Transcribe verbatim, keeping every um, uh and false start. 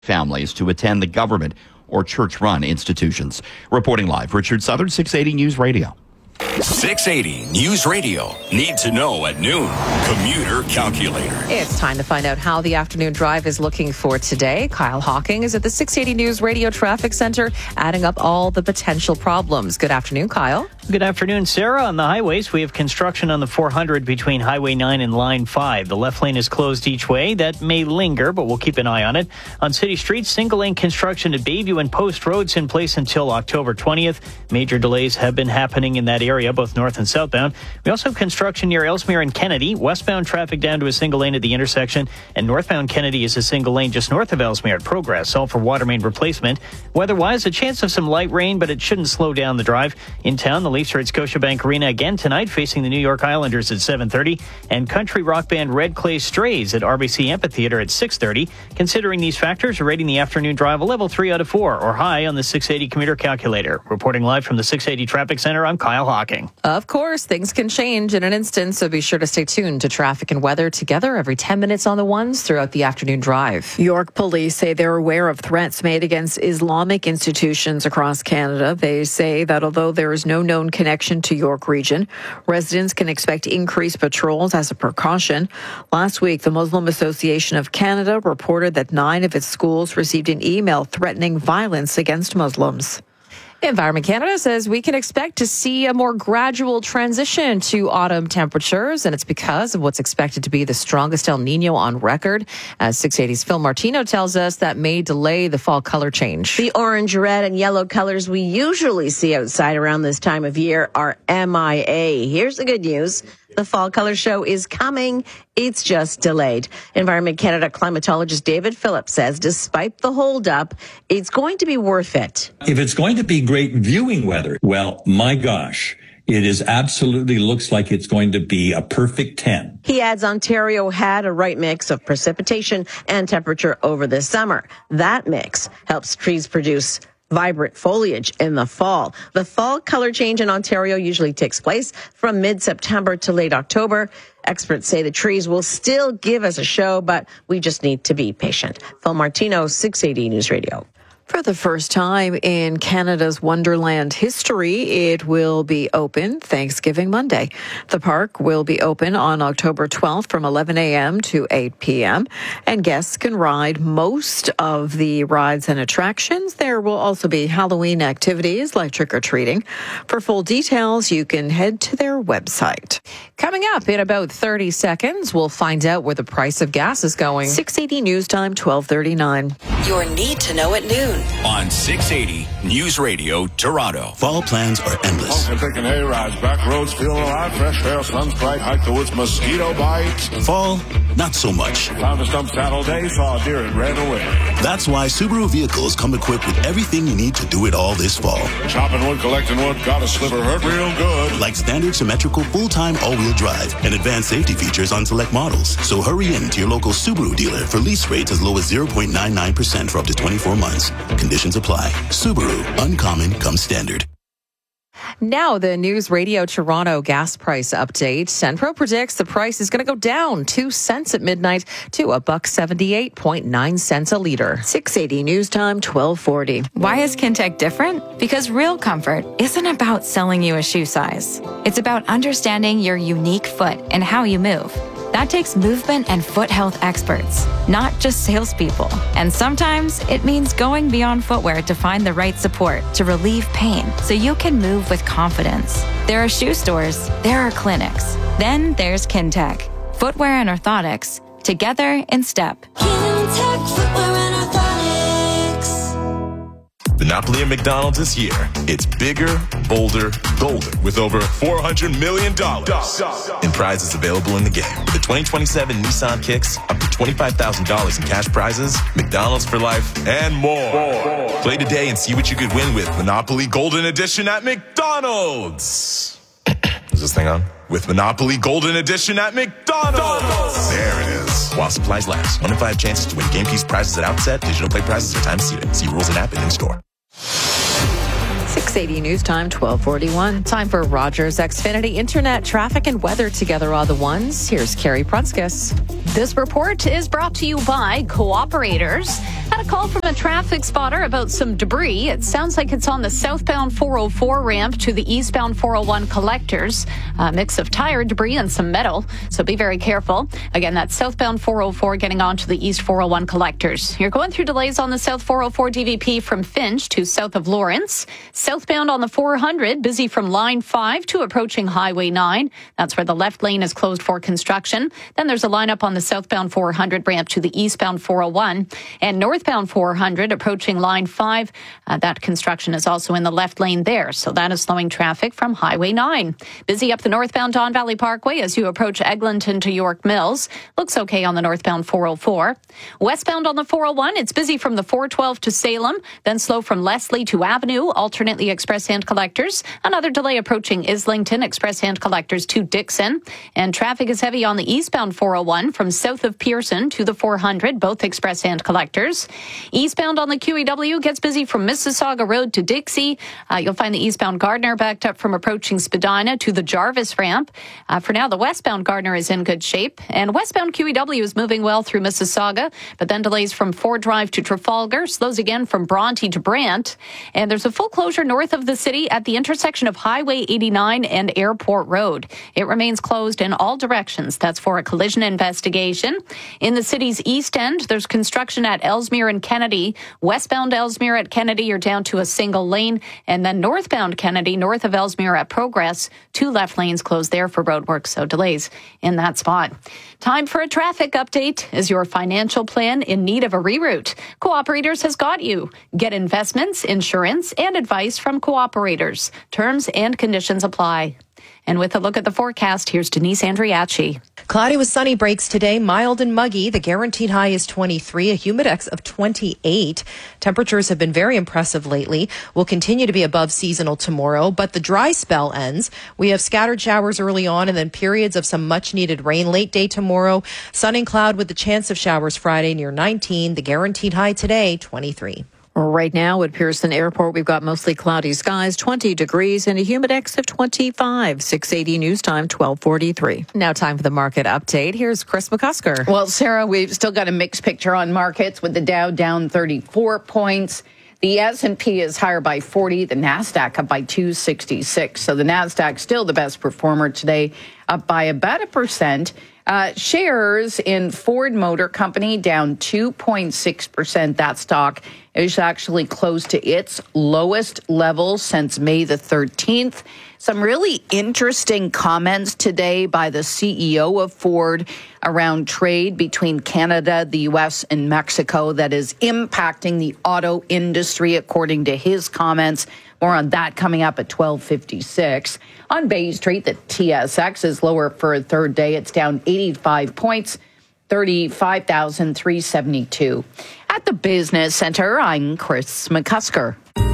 families to attend the government or church-run institutions. Reporting live, Richard Southern, six eighty News Radio. six eighty News Radio. Need to know at noon. Commuter Calculator. It's time to find out how the afternoon drive is looking for today. Kyle Hawking is at the six eighty News Radio Traffic Center, adding up all the potential problems. Good afternoon, Kyle. Good afternoon, Sarah. On the highways, we have construction on the four hundred between Highway nine and Line five. The left lane is closed each way. That may linger, but we'll keep an eye on it. On city streets, single-lane construction at Bayview and Post Roads in place until October twentieth. Major delays have been happening in that area, both north and southbound. We also have construction near Ellesmere and Kennedy. Westbound traffic down to a single lane at the intersection, and northbound Kennedy is a single lane just north of Ellesmere at Progress, all for water main replacement. Weather-wise, a chance of some light rain, but it shouldn't slow down the drive. In town, the Leafs are at Scotiabank Arena again tonight, facing the New York Islanders at seven thirty, and country rock band Red Clay Strays at R B C Amphitheatre at six thirty. Considering these factors, we're rating the afternoon drive a level three out of four, or high on the six eighty Commuter Calculator. Reporting live from the six eighty Traffic Center, I'm Kyle Hawking. Of course, things can change in an instant, so be sure to stay tuned to traffic and weather together every ten minutes on the ones throughout the afternoon drive. York police say they're aware of threats made against Islamic institutions across Canada. They say that although there is no known connection to York region, residents can expect increased patrols as a precaution. Last week, the Muslim Association of Canada reported that nine of its schools received an email threatening violence against Muslims. Environment Canada says we can expect to see a more gradual transition to autumn temperatures, and it's because of what's expected to be the strongest El Nino on record. As six eighty's Phil Martino tells us, that may delay the fall color change. The orange, red, and yellow colors we usually see outside around this time of year are M I A. Here's the good news. The fall color show is coming. It's just delayed. Environment Canada climatologist David Phillips says despite the holdup, it's going to be worth it. If it's going to be great viewing weather, well, my gosh, it is absolutely looks like it's going to be a perfect ten. He adds Ontario had a right mix of precipitation and temperature over the summer. That mix helps trees produce vibrant foliage in the fall. The fall color change in Ontario usually takes place from mid-September to late October. Experts say the trees will still give us a show, but we just need to be patient. Phil Martino, six eighty News Radio. For the first time in Canada's Wonderland history, it will be open Thanksgiving Monday. The park will be open on October twelfth from eleven a.m. to eight p.m. and guests can ride most of the rides and attractions. There will also be Halloween activities like trick-or-treating. For full details, you can head to their website. Coming up in about thirty seconds, we'll find out where the price of gas is going. six eighty News Time, twelve thirty-nine. Your Need to Know at noon on six eighty News Radio Toronto. Fall plans are endless. Honking, taking hay rides, back roads, feeling alive, fresh air, sun's bright, hike the woods, mosquito bites. Fall, not so much. Found a stump saddle day, saw a deer and ran away. That's why Subaru vehicles come equipped with everything you need to do it all this fall. Chopping wood, collecting wood, got a sliver, hurt real good. Like standard symmetrical full-time all-wheel drive and advanced safety features on select models. So hurry in to your local Subaru dealer for lease rates as low as zero point nine nine percent for up to twenty-four months. Conditions apply. Subaru, uncommon comes standard. Now, the News Radio Toronto gas price update. Centro predicts the price is going to go down two cents at midnight to a buck seventy-eight point nine cents a liter. six eighty News Time, twelve forty. Why is Kintec different? Because real comfort isn't about selling you a shoe size. It's about understanding your unique foot and how you move. That takes movement and foot health experts, not just salespeople. And sometimes it means going beyond footwear to find the right support to relieve pain so you can move with confidence. There are shoe stores, there are clinics. Then there's Kintec, footwear and orthotics, together in step. Kintec footwear and orthotics. Monopoly at McDonald's this year. It's bigger, bolder, golder with over four hundred million dollars in prizes available in the game. With the twenty twenty-seven Nissan Kicks, up to twenty-five thousand dollars in cash prizes, McDonald's for life, and more. Play today and see what you could win with Monopoly Golden Edition at McDonald's. Is this thing on? With Monopoly Golden Edition at McDonald's. There it is. While supplies last. One in five chances to win game piece prizes at outset. Digital play prizes are time seated. See rules and app and in store. six eighty News Time, twelve forty-one. Time for Rogers Xfinity Internet traffic and weather together on the ones. Here's Carrie Prunskis. This report is brought to you by Cooperators. Had a call from a traffic spotter about some debris. It sounds like it's on the southbound four oh four ramp to the eastbound four oh one collectors. A mix of tire debris and some metal, so be very careful. Again, that's southbound four oh four getting on to the east four oh one collectors. You're going through delays on the south four oh four D V P from Finch to south of Lawrence. Southbound on the four hundred, busy from line five to approaching Highway nine. That's where the left lane is closed for construction. Then there's a lineup on the southbound four hundred ramp to the eastbound four oh one. And northbound four hundred approaching line five. Uh, that construction is also in the left lane there. So that is slowing traffic from Highway nine. Busy up the northbound Don Valley Parkway as you approach Eglinton to York Mills. Looks okay on the northbound four oh four. Westbound on the four oh one, it's busy from the four twelve to Salem. Then slow from Leslie to Avenue, alternately express hand collectors. Another delay approaching Islington, express hand collectors to Dixon. And traffic is heavy on the eastbound four oh one from south of Pearson to the four hundred, both express hand collectors. Eastbound on the Q E W gets busy from Mississauga Road to Dixie. Uh, you'll find the eastbound Gardner backed up from approaching Spadina to the Jarvis ramp. Uh, for now, the westbound Gardner is in good shape. And westbound Q E W is moving well through Mississauga, but then delays from Ford Drive to Trafalgar, slows again from Bronte to Brant. And there's a full closure north of the city at the intersection of Highway eighty-nine and Airport Road. It remains closed in all directions. That's for a collision investigation. In the city's east end, there's construction at Ellesmere and Kennedy. Westbound Ellesmere at Kennedy, you're down to a single lane. And then northbound Kennedy, north of Ellesmere at Progress, two left lanes closed there for roadwork, so delays in that spot. Time for a traffic update. Is your financial plan in need of a reroute? Cooperators has got you. Get investments, insurance, and advice from Cooperators. Terms and conditions apply. And with a look at the forecast, here's Denise Andriachi. Cloudy with sunny breaks today, mild and muggy. The guaranteed high is twenty-three, a humidex of twenty-eight. Temperatures have been very impressive lately. Will continue to be above seasonal tomorrow, but the dry spell ends. We have scattered showers early on and then periods of some much needed rain late day tomorrow. Sun and cloud with the chance of showers Friday near nineteen. The guaranteed high today, twenty-three. Right now at Pearson Airport, we've got mostly cloudy skies, twenty degrees, and a humidex of twenty-five. six eighty News Time, twelve forty-three. Now time for the market update. Here's Chris McCusker. Well, Sarah, we've still got a mixed picture on markets with the Dow down thirty-four points. The S and P is higher by forty, the NASDAQ up by two sixty-six. So the NASDAQ still the best performer today, up by about a percent. Uh, shares in Ford Motor Company down two point six percent. That stock is actually close to its lowest level since May the thirteenth. Some really interesting comments today by the C E O of Ford around trade between Canada, the U S, and Mexico that is impacting the auto industry, according to his comments. More on that coming up at twelve fifty-six. On Bay Street, the T S X is lower for a third day. It's down eighty-five points, thirty-five thousand three hundred seventy-two. At the Business Center, I'm Chris McCusker.